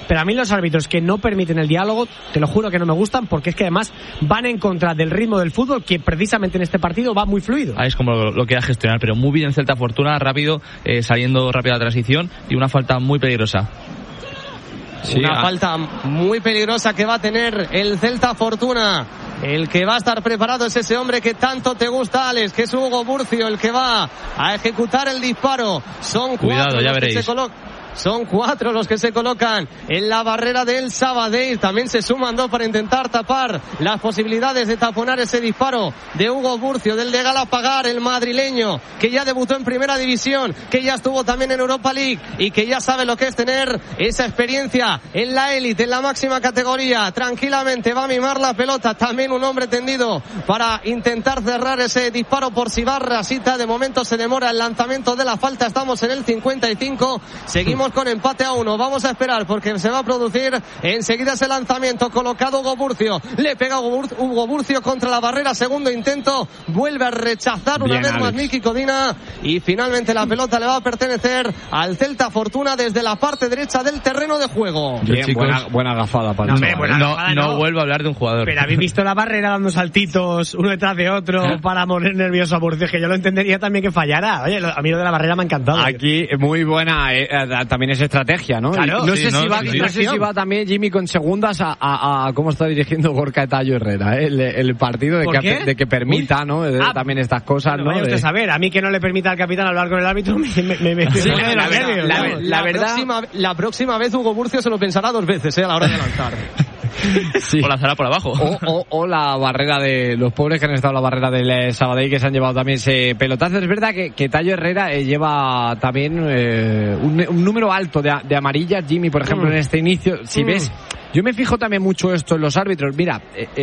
pero a mí los árbitros que no permiten el diálogo, te lo juro que no me gustan, porque es que además van en contra del ritmo del fútbol, que precisamente en este partido va muy fluido. Es como lo que era gestionar, pero muy bien el Celta Fortuna, rápido, saliendo rápido a la transición, y una falta muy peligrosa. Sí, una falta muy peligrosa que va a tener el Celta Fortuna. El que va a estar preparado es ese hombre que tanto te gusta, Alex, que es Hugo Burcio, el que va a ejecutar el disparo. Son cuatro los que se colocan. Son 4 los que se colocan en la barrera del Sabadell. También se suman 2 para intentar tapar las posibilidades de taponar ese disparo de Hugo Burcio, del de Galapagar, el madrileño, que ya debutó en Primera División, que ya estuvo también en Europa League y que ya sabe lo que es tener esa experiencia en la élite, en la máxima categoría. Tranquilamente va a mimar la pelota. También un hombre tendido para intentar cerrar ese disparo por si va Rasita. De momento se demora el lanzamiento de la falta. Estamos en el 55. Seguimos con empate a 1. Vamos a esperar porque se va a producir enseguida ese lanzamiento. Colocado Hugo Burcio. Le pega Hugo Burcio contra la barrera. Segundo intento. Vuelve a rechazar una vez más Miki Codina. Y finalmente la pelota le va a pertenecer al Celta Fortuna desde la parte derecha del terreno de juego. Bien, buena gafada para no vuelvo a hablar de un jugador. Pero habéis visto la barrera dando saltitos uno detrás de otro para poner nervioso a Burcio, que yo lo entendería también que fallara. Oye, a mí lo de la barrera me ha encantado. Aquí muy buena, también es estrategia, ¿no? Claro, no sé si va también Jimmy con segundas a cómo está dirigiendo Gorka Tallo Herrera, el partido de que permita, ¿no? También estas cosas, ¿no? Vaya usted a saber, a mí que no le permita al capitán hablar con el árbitro la próxima vez Hugo Burcio se lo pensará 2 veces a la hora de lanzar. Sí. O lanzará por abajo. O la barrera de los pobres que han estado en la barrera del Sabadell, que se han llevado también ese pelotazo. Es verdad que Tallo Herrera lleva también un número alto de amarillas, Jimmy, por ejemplo, en este inicio. Si ves, yo me fijo también mucho esto en los árbitros. Mira,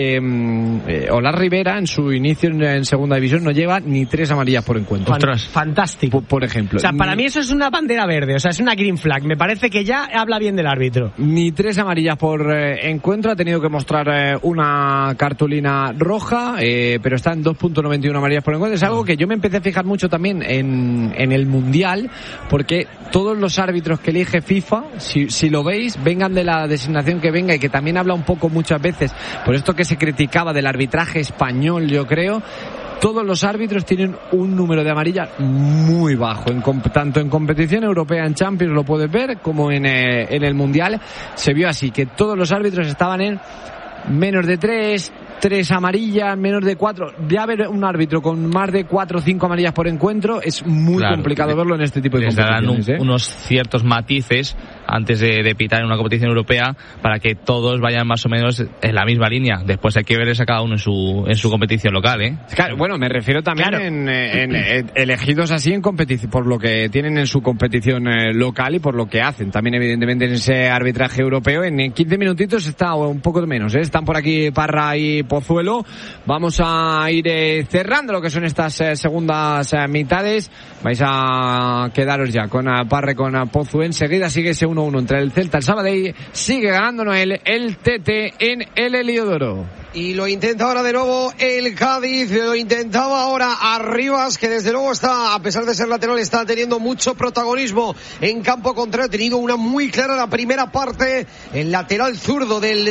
Olar Rivera en su inicio en segunda división no lleva ni 3 amarillas por encuentro. Fantástico. Por ejemplo. O sea, para mí eso es una bandera verde, o sea, es una green flag. Me parece que ya habla bien del árbitro. Ni 3 amarillas por encuentro. Ha tenido que mostrar una cartulina roja, pero está en 2.91 amarillas por encuentro. Es algo que yo me empecé a fijar mucho también en el Mundial, porque todos los árbitros que elige FIFA, si lo veis, vengan de la designación que venga, y que también habla un poco muchas veces por esto que se criticaba del arbitraje español, yo creo. Todos los árbitros tienen un número de amarillas muy bajo, tanto en competición europea, en Champions lo puedes ver, como en el Mundial. Se vio así, que todos los árbitros estaban en menos de 3 amarillas, menos de 4. Ya ver un árbitro con más de 4 o 5 amarillas por encuentro es muy complicado verlo en este tipo de competiciones. Dan unos ciertos matices antes de pitar en una competición europea para que todos vayan más o menos en la misma línea. Después hay que verles a cada uno en su competición local, Claro, bueno, me refiero también en elegidos así en competición, por lo que tienen en su competición local y por lo que hacen. También evidentemente en ese arbitraje europeo. En 15 minutitos está un poco de menos, Están por aquí Parra y Pozuelo. Vamos a ir cerrando lo que son estas segundas mitades. Vais a quedaros ya con Parra y con Pozuelo. Enseguida sigue ese 1-1 entre el Celta y el Sabadell. Sigue ganando Noel el TT en el Heliodoro. Y lo intenta ahora de nuevo el Cádiz, lo intentaba ahora Arribas, que desde luego está, a pesar de ser lateral, está teniendo mucho protagonismo en campo contrario. Ha tenido una muy clara la primera parte, el lateral zurdo del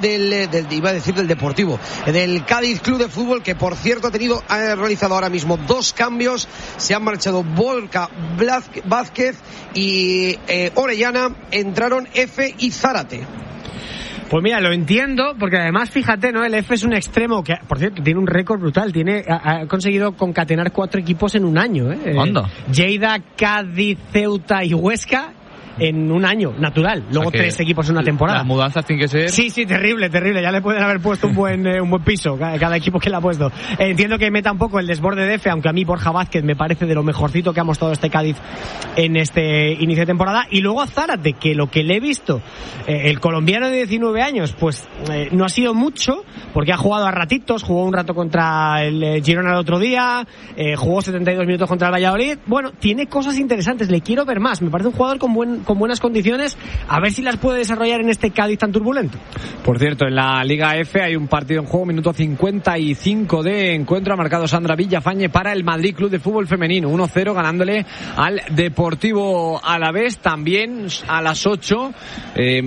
Deportivo, del Cádiz Club de Fútbol, que por cierto ha realizado ahora mismo 2 cambios. Se han marchado Volca Vázquez y Orellana, entraron F y Zárate. Pues mira, lo entiendo, porque además, fíjate, ¿no? El F es un extremo que, por cierto, tiene un récord brutal. Ha conseguido concatenar 4 equipos en un año, ¿Cuándo? Lleida, Cádiz, Ceuta y Huesca en un año, natural. Luego 3 equipos en una temporada. Las mudanzas tienen que ser... Sí, terrible. Ya le pueden haber puesto un buen piso cada equipo que le ha puesto. Entiendo que meta un poco el desborde de F, aunque a mí Borja Vázquez me parece de lo mejorcito que ha mostrado este Cádiz en este inicio de temporada. Y luego a Zárate, que lo que le he visto, el colombiano de 19 años, pues no ha sido mucho, porque ha jugado a ratitos, jugó un rato contra el Girona el otro día, jugó 72 minutos contra el Valladolid. Bueno, tiene cosas interesantes, le quiero ver más. Me parece un jugador con buenas condiciones, a ver si las puede desarrollar en este Cádiz tan turbulento. Por cierto, en la Liga F hay un partido en juego, minuto 55 de encuentro. Ha marcado Sandra Villafañe para el Madrid Club de Fútbol Femenino, 1-0 ganándole al Deportivo Alavés. También a las 8